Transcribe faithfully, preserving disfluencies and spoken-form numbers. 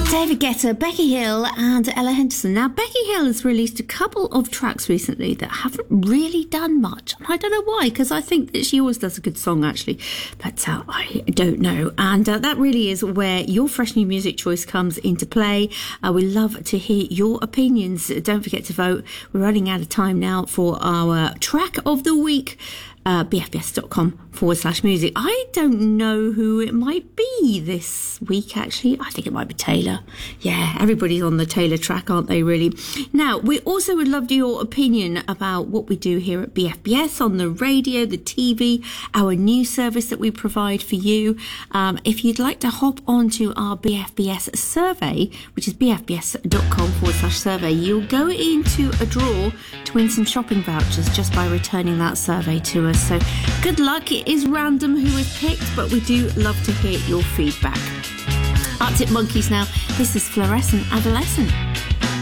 David Guetta, Becky Hill and Ella Henderson. Now, Becky Hill has released a couple of tracks recently that haven't really done much. I don't know why, because I think that she always does a good song, actually. But uh, I don't know. And uh, that really is where your fresh new music choice comes into play. Uh, we love to hear your opinions. Don't forget to vote. We're running out of time now for our track of the week. Uh, bfbs.com forward slash music. I don't know who it might be this week, actually. I think it might be Taylor. Yeah, everybody's on the Taylor track, aren't they, really? Now, we also would love your opinion about what we do here at B F B S on the radio, the T V, our news service that we provide for you. Um, if you'd like to hop onto our B F B S survey, which is bfbs.com forward slash survey, you'll go into a draw to win some shopping vouchers just by returning that survey to us. So good luck. It is random who is picked, but we do love to hear your feedback. Arctic Monkeys now. This is Fluorescent Adolescent.